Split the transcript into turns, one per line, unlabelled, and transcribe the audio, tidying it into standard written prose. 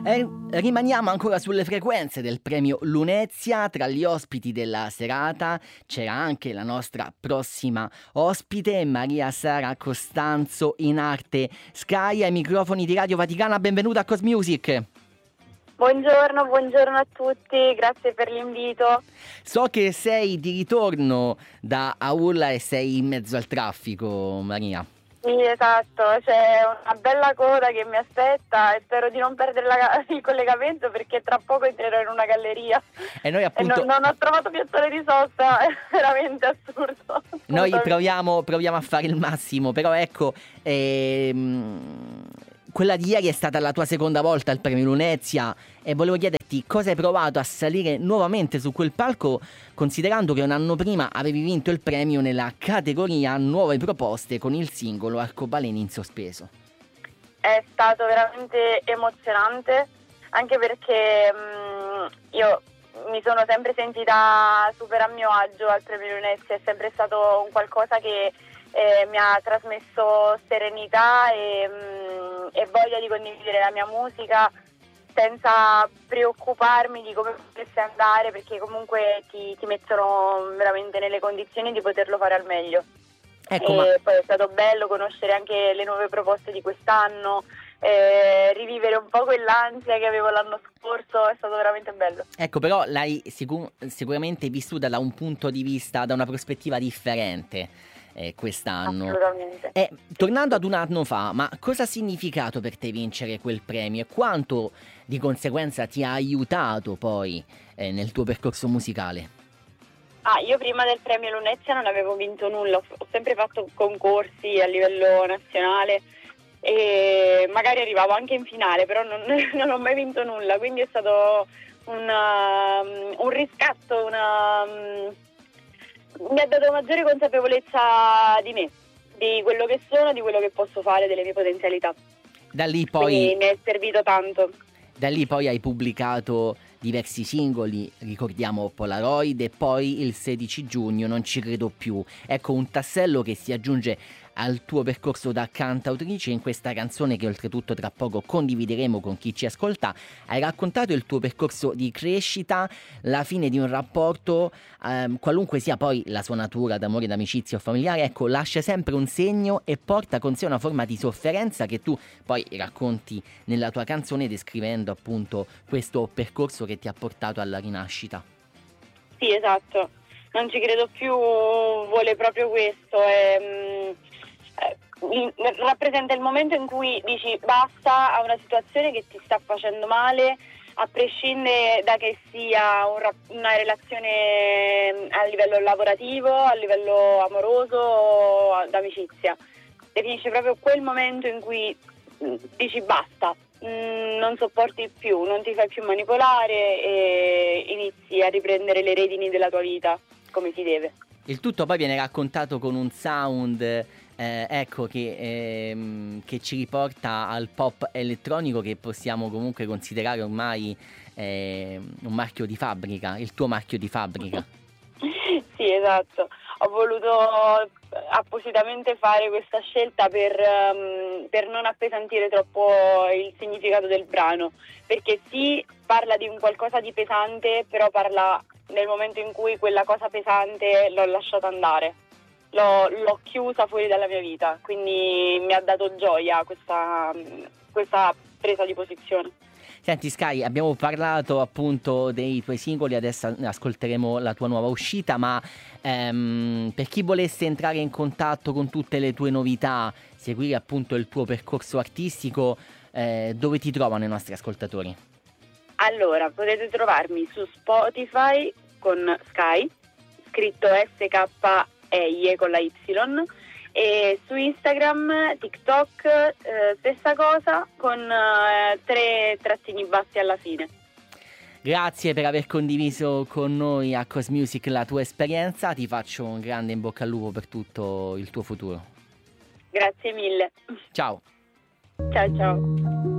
Rimaniamo ancora sulle frequenze del premio Lunezia. Tra gli ospiti della serata c'era anche la nostra prossima ospite, Maria Sara Costanzo, in arte Sky, ai microfoni di Radio Vaticana. Benvenuta a Cosmusic.
Buongiorno a tutti, grazie per l'invito.
So che sei di ritorno da Aulla e sei in mezzo al traffico, Maria.
Sì, esatto, c'è una bella coda che mi aspetta e spero di non perdere il collegamento perché tra poco entrerò in una galleria
e noi appunto
non ho trovato piazzale di sosta, è veramente assurdo.
Noi proviamo a fare il massimo, però ecco, quella di ieri è stata la tua seconda volta al premio Lunezia e volevo chiederti cosa hai provato a salire nuovamente su quel palco, considerando che un anno prima avevi vinto il premio nella categoria Nuove Proposte con il singolo Arcobaleni in sospeso.
È stato veramente emozionante, anche perché io mi sono sempre sentita super a mio agio al premio Lunezia, è sempre stato un qualcosa che mi ha trasmesso serenità e voglia di condividere la mia musica senza preoccuparmi di come potesse andare, perché comunque ti mettono veramente nelle condizioni di poterlo fare al meglio.
Ecco,
poi è stato bello conoscere anche le nuove proposte di quest'anno, rivivere un po' quell'ansia che avevo l'anno scorso, è stato veramente bello.
Ecco, però l'hai sicuramente vissuta da un punto di vista, da una prospettiva differente quest'anno.
Assolutamente.
Tornando ad un anno fa, ma cosa ha significato per te vincere quel premio e quanto di conseguenza ti ha aiutato poi nel tuo percorso musicale?
Io prima del premio Lunezia non avevo vinto nulla, ho sempre fatto concorsi a livello nazionale e magari arrivavo anche in finale, però non ho mai vinto nulla, quindi è stato un riscatto, mi ha dato maggiore consapevolezza di me, di quello che sono, di quello che posso fare, delle mie potenzialità.
Da lì
poi mi è servito tanto.
Da lì poi hai pubblicato diversi singoli, ricordiamo Polaroid e poi il 16 giugno Non ci credo più. Ecco un tassello che si aggiunge al tuo percorso da cantautrice. In questa canzone, che oltretutto tra poco condivideremo con chi ci ascolta, hai raccontato il tuo percorso di crescita, la fine di un rapporto, qualunque sia poi la sua natura d'amore, d'amicizia o familiare, ecco, lascia sempre un segno e porta con sé una forma di sofferenza che tu poi racconti nella tua canzone, descrivendo appunto questo percorso che ti ha portato alla rinascita.
Sì, esatto. Non ci credo più, vuole proprio questo. Rappresenta il momento in cui dici basta a una situazione che ti sta facendo male, a prescindere da che sia una relazione a livello lavorativo, a livello amoroso o d'amicizia. Definisce proprio quel momento in cui dici basta, non sopporti più, non ti fai più manipolare e inizi a riprendere le redini della tua vita come si deve.
Il tutto poi viene raccontato con un sound ecco che ci riporta al pop elettronico, che possiamo comunque considerare ormai un marchio di fabbrica, il tuo marchio di fabbrica.
Sì, esatto. Ho voluto appositamente fare questa scelta per non appesantire troppo il significato del brano, perché sì, parla di un qualcosa di pesante, però parla nel momento in cui quella cosa pesante l'ho lasciata andare, l'ho chiusa fuori dalla mia vita, quindi mi ha dato gioia questa presa di posizione.
Senti Sky, abbiamo parlato appunto dei tuoi singoli, adesso ascolteremo la tua nuova uscita, ma per chi volesse entrare in contatto con tutte le tue novità, seguire appunto il tuo percorso artistico, dove ti trovano i nostri ascoltatori?
Allora, potete trovarmi su Spotify con Sky, scritto SKEIE con la Y, e su Instagram, TikTok, stessa cosa con 3 trattini bassi alla fine.
Grazie per aver condiviso con noi a Cosmusic la tua esperienza, ti faccio un grande in bocca al lupo per tutto il tuo futuro.
Grazie mille.
Ciao.
Ciao ciao.